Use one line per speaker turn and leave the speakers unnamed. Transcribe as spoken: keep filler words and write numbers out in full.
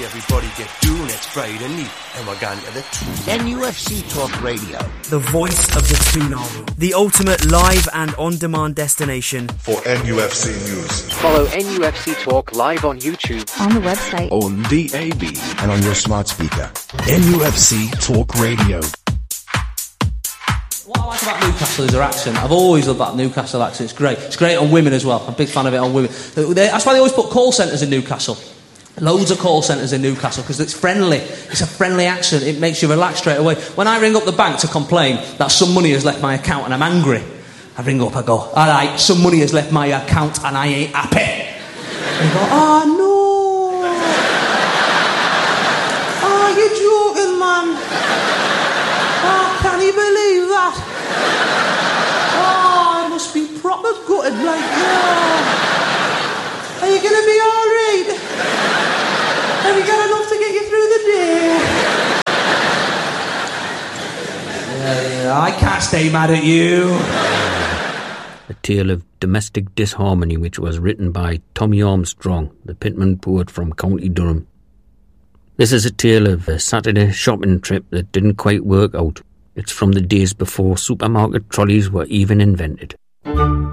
everybody get doing it Friday night, and we're going to the two.
N U F C Talk Radio.
The voice of the Toon Army. The ultimate live and on-demand destination
for N U F C news.
Follow N U F C Talk live on YouTube,
on the website,
on D A B,
and on your smart speaker.
N U F C Talk Radio.
What I like about Newcastle is their accent. I've always loved that Newcastle accent. It's great. It's great on women as well. I'm a big fan of it on women. That's why they always put call centres in Newcastle. Loads of call centres in Newcastle because it's friendly. It's a friendly accent. It makes you relax straight away. When I ring up the bank to complain that some money has left my account and I'm angry, I ring up, I go, all right, some money has left my account and I ain't happy. And they go, oh no. Oh, you're joking, man. Oh, can you believe that? Oh, I must be proper gutted like that. Are you going to be all right? Have you got enough to get you through the day? Yeah, yeah, I can't stay mad at you.
A tale of domestic disharmony which was written by Tommy Armstrong, the pitman poet from County Durham. This is a tale of a Saturday shopping trip that didn't quite work out. It's from the days before supermarket trolleys were even invented.